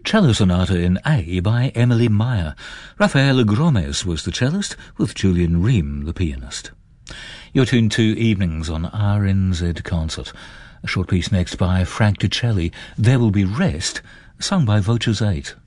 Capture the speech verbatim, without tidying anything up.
Cello Sonata in A by Emily Meyer. Rafael Gromes was the cellist, with Julian Ream the pianist. You're tuned to Evenings on R N Z Concert. A short piece next by Frank Ticelli, There Will Be Rest, sung by Voces eight.